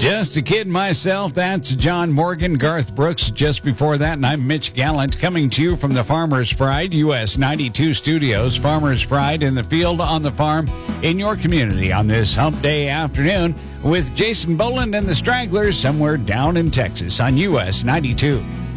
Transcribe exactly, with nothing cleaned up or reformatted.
Just a kid myself, that's John Morgan, Garth Brooks just before that, and I'm Mitch Gallant coming to you from the Farmer's Pride U S ninety-two studios. Farmer's Pride in the field, on the farm, in your community on this hump day afternoon with Jason Boland and the Stragglers somewhere down in Texas on U S ninety-two.